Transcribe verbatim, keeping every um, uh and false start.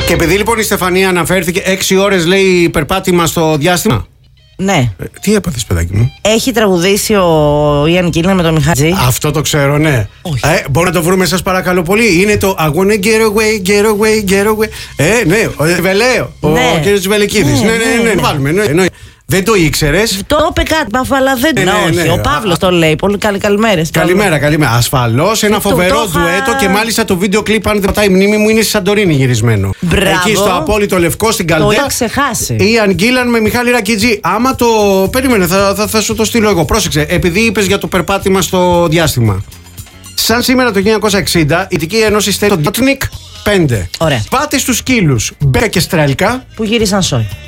Και επειδή λοιπόν η Στεφανία αναφέρθηκε έξι ώρες λέει περπάτημα στο διάστημα. Ναι. Ε, τι έπαθες, παιδάκι μου? Έχει τραγουδήσει ο Ιαν Κίλαν με τον Μιχάλη. Αυτό το ξέρω, ναι. Όχι. Ε, μπορούμε να το βρούμε, σας παρακαλώ πολύ. Είναι το I wanna get away, get away, get away. Ε, ναι, ο Βελέο. Ναι. Ο κύριος Βελεκίδης. Ναι, ναι, ναι. ναι, ναι. Βάλουμε, ναι, ναι. Δεν το ήξερες? Το είπε κάτι, αλλά δεν ναι, ναι, ναι, όχι. ναι. Ο Παύλος το λέει. Πολύ καλή, καλημέρες. Καλημέρα, καλημέρα. Ασφαλώς ένα το, φοβερό το, ντουέτο και μάλιστα το βίντεο κλιπ, αν δεν πατάει η μνήμη μου, είναι στη Σαντορίνη γυρισμένο. Μπράβο. Εκεί στο απόλυτο λευκό στην Καλδέα. Το είχα ξεχάσει. Ιαν Γκίλαν με Μιχάλη Ρακιτζή. Άμα το. Περίμενε, θα, θα, θα σου το στείλω εγώ. Πρόσεξε, επειδή είπες για το περπάτημα στο διάστημα. Σαν σήμερα το χίλια εννιακόσια εξήντα, η Δυτική Ένωση στέλνει το Sputnik πέντε. Ωραία. Πάτε στους σκύλους Μπέκα και Στρέλκα. Που γύρισαν σόι.